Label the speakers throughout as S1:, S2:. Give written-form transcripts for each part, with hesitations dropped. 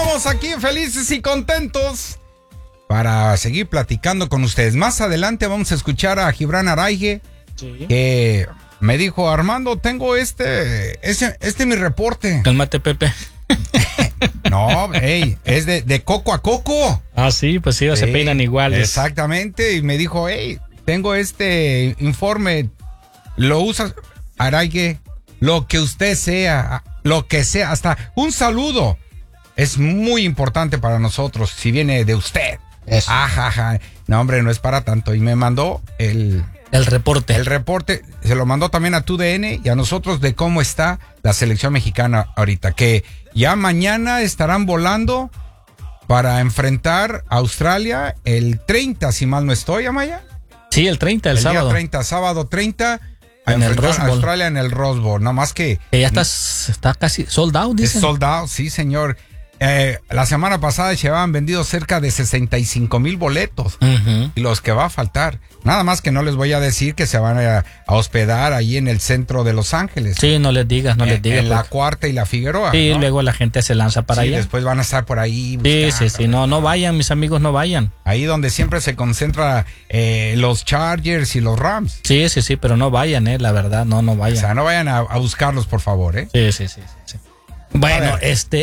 S1: Continuamos aquí felices y contentos para seguir platicando con ustedes. Más adelante vamos a escuchar a Gibran Araigue, sí, que me dijo: Armando, tengo este mi reporte.
S2: Cálmate, Pepe.
S1: No, hey, es de coco a coco.
S2: Ah, sí, pues sí, se peinan iguales.
S1: Exactamente, y me dijo: hey, tengo este informe, lo usas, Araigue, lo que usted sea, lo que sea, hasta un saludo es muy importante para nosotros si viene de usted.
S2: Eso.
S1: Ajaja. No, hombre, no es para tanto. Y me mandó el
S2: reporte.
S1: El reporte se lo mandó también a TUDN y a nosotros de cómo está la selección mexicana ahorita, que ya mañana estarán volando para enfrentar a Australia el 30, si mal no estoy, Amaya.
S2: Sí, el 30, el sábado.
S1: Día 30, sábado 30.
S2: En el Rose Bowl.
S1: Australia en el Rose Bowl, no más que
S2: ya está casi sold out, dicen.
S1: Es sold out, sí, señor. La semana pasada se habían vendido cerca de 65,000 boletos.
S2: Uh-huh.
S1: Y los que va a faltar. Nada más que no les voy a decir que se van a hospedar ahí en el centro de Los Ángeles.
S2: Sí, no les digas.
S1: En la Cuarta y la Figueroa.
S2: Sí,
S1: ¿no?
S2: Luego la gente se lanza para allá.
S1: Después van a estar por ahí buscando.
S2: Sí. No vayan, mis amigos, no vayan.
S1: Ahí donde siempre se concentra los Chargers y los Rams.
S2: Sí, pero no vayan, la verdad, no vayan.
S1: O sea, no vayan a buscarlos, por favor,
S2: Sí. Bueno,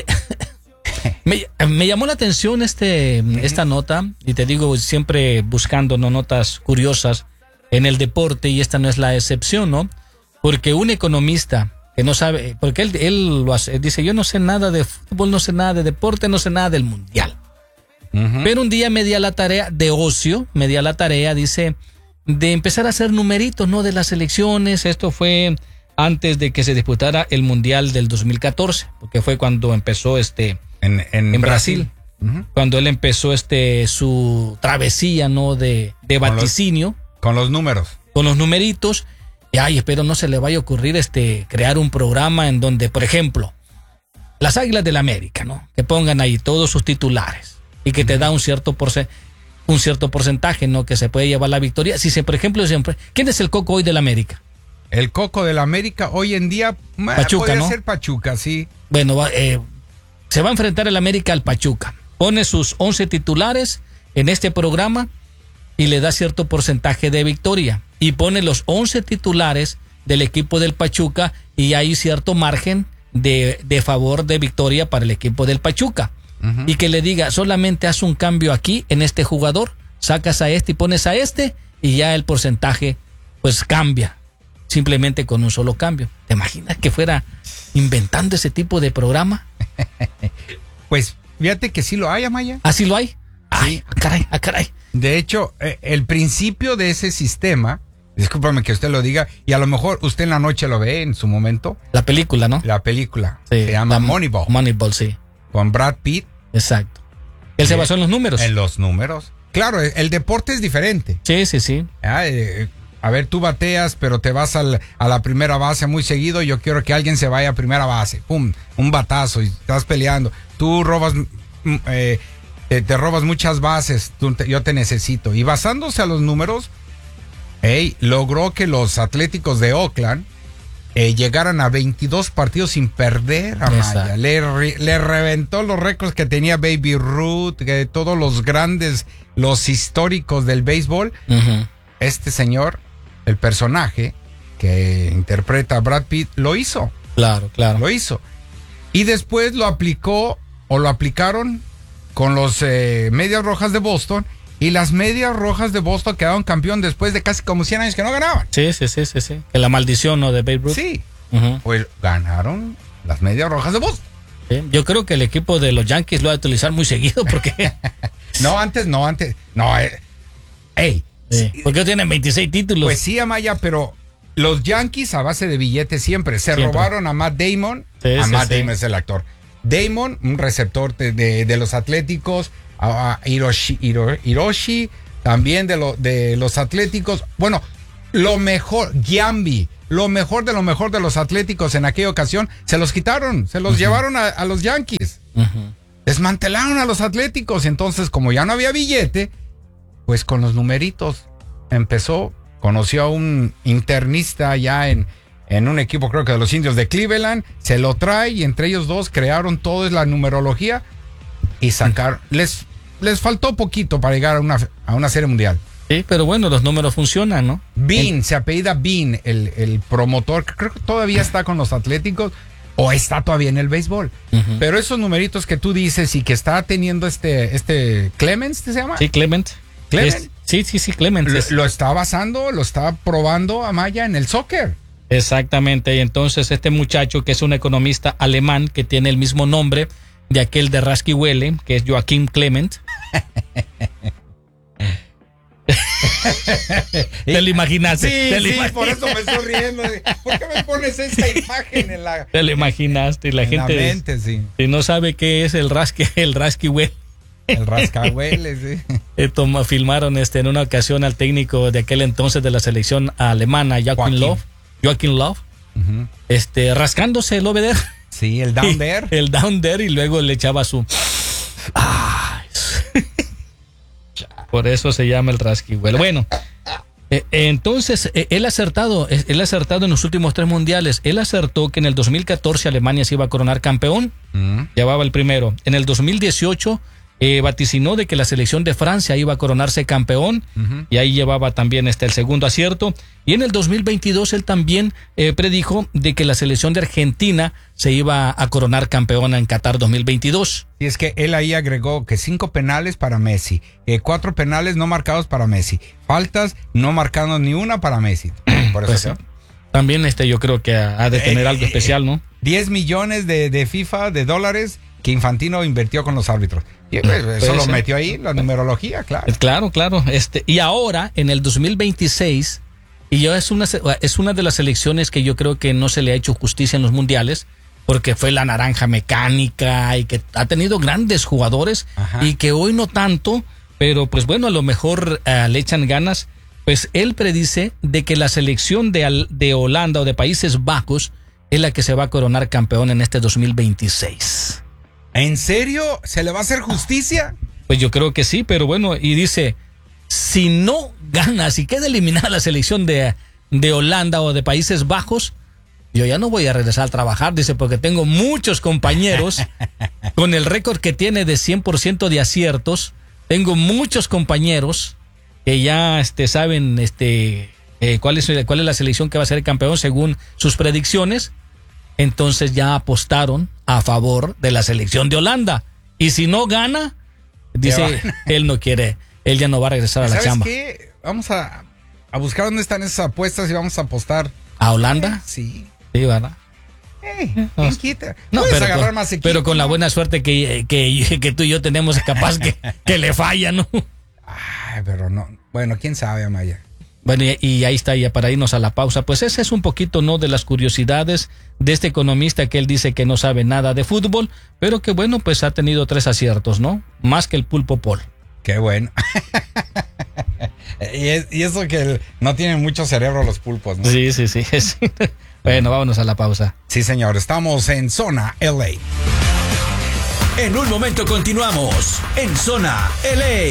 S2: Me llamó la atención esta nota, y te digo, siempre buscando notas curiosas en el deporte, y esta no es la excepción, ¿no? Porque un economista que no sabe, porque él lo hace, dice: yo no sé nada de fútbol, no sé nada de deporte, no sé nada del mundial. Uh-huh. Pero un día me di a la tarea de ocio, dice, de empezar a hacer numeritos, ¿no? De las selecciones. Esto fue antes de que se disputara el mundial del 2014, porque fue cuando empezó en Brasil. Uh-huh. Cuando él empezó su travesía, ¿no? De vaticinio.
S1: Con los números.
S2: Con los numeritos. Y espero no se le vaya a ocurrir crear un programa en donde, por ejemplo, las Águilas del América, ¿no? Que pongan ahí todos sus titulares y que te da un cierto porcentaje, ¿no? Que se puede llevar la victoria. Si por ejemplo, ¿quién es el coco hoy del América?
S1: El coco del América hoy en día
S2: Pachuca,
S1: podría
S2: ¿no?
S1: ser Pachuca, sí.
S2: Bueno, se va a enfrentar el América al Pachuca. Pone sus 11 titulares en este programa y le da cierto porcentaje de victoria. Y pone los 11 titulares del equipo del Pachuca y hay cierto margen de favor de victoria para el equipo del Pachuca. Uh-huh. Y que le diga: solamente haz un cambio aquí en este jugador, sacas a y pones a y ya el porcentaje pues cambia. Simplemente con un solo cambio. ¿Te imaginas que fuera inventando ese tipo de programa?
S1: Pues fíjate que sí lo hay, Amaya.
S2: ¿Ah, sí lo hay?
S1: Sí.
S2: Ay, caray.
S1: De hecho, el principio de ese sistema, discúlpame que usted lo diga, y a lo mejor usted en la noche lo ve en su momento.
S2: La película, ¿no?
S1: La película.
S2: Sí,
S1: se llama Moneyball.
S2: Moneyball, sí.
S1: Con Brad Pitt.
S2: Exacto. Él se basó en los números.
S1: En los números. Claro, el deporte es diferente.
S2: Sí.
S1: A ver, tú bateas, pero te vas a la primera base muy seguido. Yo quiero que alguien se vaya a primera base. ¡Pum! Un batazo y estás peleando. Tú robas, te robas muchas bases. Yo te necesito. Y basándose a los números, logró que los Atléticos de Oakland llegaran a 22 partidos sin perder, Amaya. Le reventó los récords que tenía Baby Ruth, que todos los grandes, los históricos del béisbol.
S2: Uh-huh.
S1: Este señor, el personaje que interpreta a Brad Pitt, lo hizo.
S2: Claro.
S1: Lo hizo. Y después lo aplicaron con los Medias Rojas de Boston. Y las Medias Rojas de Boston quedaron campeón después de casi como 100 años que no ganaban.
S2: Sí. Que la maldición, ¿no? De Babe Ruth.
S1: Sí.
S2: Uh-huh.
S1: Pues ganaron las Medias Rojas de Boston.
S2: Sí. Yo creo que el equipo de los Yankees lo va a utilizar muy seguido porque...
S1: No, antes. No,
S2: sí. Porque tienen 26 títulos.
S1: Pues sí, Amaya, pero los Yankees a base de billetes siempre. Robaron a Matt Damon. Matt Damon es el actor. Damon, un receptor de los Atléticos. A Hiroshi, también de los Atléticos. Bueno, lo mejor, Giambi, lo mejor de los Atléticos en aquella ocasión, se los quitaron, se los uh-huh. llevaron a los Yankees.
S2: Uh-huh.
S1: Desmantelaron a los Atléticos. Entonces, como ya no había billete, pues con los numeritos conoció a un internista ya en un equipo, creo que de los Indios de Cleveland, se lo trae y entre ellos dos crearon toda la numerología. y sacar, les faltó poquito para llegar a una serie mundial.
S2: Sí, pero bueno, los números funcionan, ¿no?
S1: Bean, se apellida Bean, el promotor, que creo que todavía está con los Atléticos o está todavía en el béisbol. Pero esos numeritos que tú dices y que está teniendo este Clemens, ¿se llama?
S2: Sí, Clement. Sí, Clement.
S1: Lo está basando, lo está probando Amaya en el soccer.
S2: Exactamente, y entonces este muchacho que es un economista alemán que tiene el mismo nombre de aquel de Raskiwele, que es Joachim Clement. Te lo imaginaste.
S1: Sí, por eso me estoy riendo. ¿Por qué me pones esa imagen en la...
S2: Te lo imaginaste y la gente...
S1: La mente, sí.
S2: Si no sabe qué es el Raskiwele.
S1: El rascahuele, sí.
S2: Filmaron en una ocasión al técnico de aquel entonces de la selección alemana, Joachim Löw, rascándose el over there.
S1: Sí, el down there.
S2: El down there, y luego le echaba su... Por eso se llama el rasquihuele. Bueno, entonces él ha acertado en los últimos 3 mundiales. Él acertó que en el 2014 Alemania se iba a coronar campeón. Llevaba el primero. En el 2018 vaticinó de que la selección de Francia iba a coronarse campeón, y ahí llevaba también el segundo acierto. Y en el 2022 él también predijo de que la selección de Argentina se iba a coronar campeona en Qatar 2022.
S1: Y es que él ahí agregó que 5 penales para Messi, 4 penales no marcados para Messi, faltas no marcados ni una para Messi. Por eso
S2: pues, también yo creo que ha de tener algo especial, ¿no?
S1: 10 millones de FIFA, de dólares, que Infantino invirtió con los árbitros. Y eso lo metió ahí, la numerología, claro.
S2: Claro. Y ahora, en el 2026, y yo es una de las selecciones que yo creo que no se le ha hecho justicia en los mundiales, porque fue la naranja mecánica y que ha tenido grandes jugadores. Ajá. Y que hoy no tanto, pero pues bueno, a lo mejor le echan ganas. Pues él predice de que la selección de Holanda o de Países Bajos es la que se va a coronar campeón en este 2026.
S1: ¿En serio? ¿Se le va a hacer justicia?
S2: Pues yo creo que sí, pero bueno, y dice, si no gana, si queda eliminada la selección de Holanda o de Países Bajos, yo ya no voy a regresar a trabajar, dice, porque tengo muchos compañeros con el récord que tiene de 100% de aciertos. Tengo muchos compañeros que ya saben cuál es la selección que va a ser el campeón según sus predicciones. Entonces ya apostaron a favor de la selección de Holanda. Y si no gana, dice, él no quiere, él ya no va a regresar a la chamba.
S1: ¿Sabes qué? Vamos a buscar dónde están esas apuestas y vamos a apostar.
S2: ¿A Holanda?
S1: Sí.
S2: Sí, ¿verdad?
S1: ¿Quién quita?
S2: No, pero con la buena suerte que tú y yo tenemos, capaz que le falla, ¿no?
S1: Ay, pero no. Bueno, quién sabe, Amaya.
S2: Bueno, y ahí está, ya para irnos a la pausa. Pues ese es un poquito, ¿no?, de las curiosidades de este economista que él dice que no sabe nada de fútbol, pero que bueno, pues ha tenido 3 aciertos, ¿no? Más que el Pulpo Paul.
S1: Qué bueno. y eso que no tienen mucho cerebro los pulpos, ¿no?
S2: Sí. Bueno, vámonos a la pausa.
S1: Sí, señor, estamos en Zona LA.
S3: En un momento continuamos en Zona LA.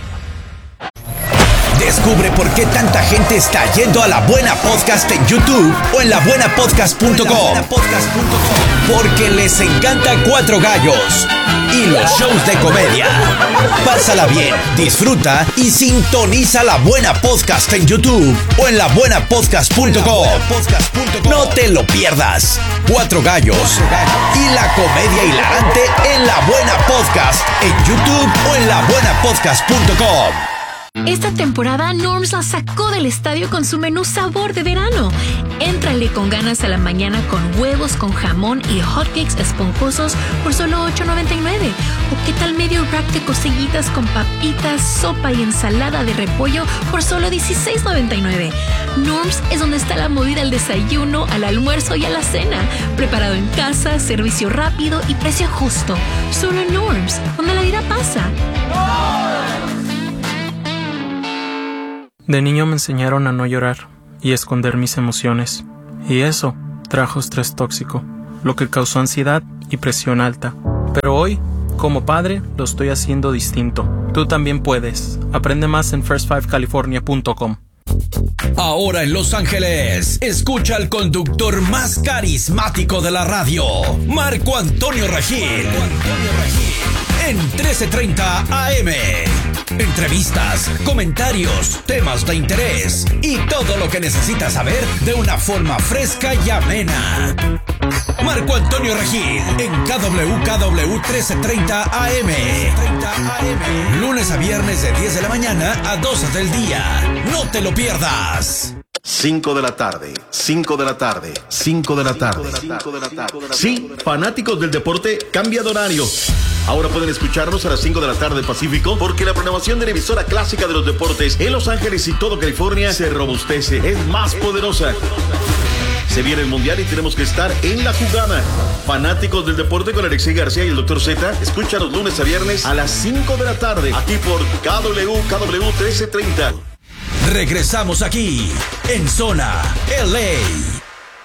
S3: Descubre por qué tanta gente está yendo a La Buena Podcast en YouTube o en labuenapodcast.com. Porque les encanta Cuatro Gallos y los shows de comedia. Pásala bien, disfruta y sintoniza La Buena Podcast en YouTube o en labuenapodcast.com. No te lo pierdas. Cuatro Gallos y la comedia hilarante en La Buena Podcast en YouTube o en labuenapodcast.com.
S4: Esta temporada Norms la sacó del estadio con su menú sabor de verano. Éntrale con ganas a la mañana con huevos con jamón y hotcakes esponjosos por solo $8.99. ¿O qué tal medio rack de cosillitas con papitas, sopa y ensalada de repollo por solo $16.99? Norms es donde está la movida al desayuno, al almuerzo y a la cena. Preparado en casa, servicio rápido y precio justo. Solo en Norms, donde la vida pasa.
S5: De niño me enseñaron a no llorar y esconder mis emociones. Y eso trajo estrés tóxico, lo que causó ansiedad y presión alta. Pero hoy, como padre, lo estoy haciendo distinto. Tú también puedes. Aprende más en first5california.com.
S3: Ahora en Los Ángeles, escucha al conductor más carismático de la radio, Marco Antonio Regil. En 1330 AM. Entrevistas, comentarios, temas de interés y todo lo que necesitas saber de una forma fresca y amena. Marco Antonio Regil en KWKW 1330 AM. Lunes a viernes de 10 de la mañana a 12 del día. No te lo pierdas.
S6: 5 de la tarde, 5 de la tarde, 5 de la tarde. Sí, fanáticos del deporte, cambia de horario. Ahora pueden escucharnos a las 5 de la tarde Pacífico, porque la programación de la emisora clásica de los deportes en Los Ángeles y todo California se robustece, es más poderosa. Se viene el Mundial y tenemos que estar en la jugada. Fanáticos del deporte con Alexei García y el Dr. Z, escúchanos lunes a viernes a las 5 de la tarde, aquí por KWKW 1330.
S3: Regresamos aquí, en Zona LA.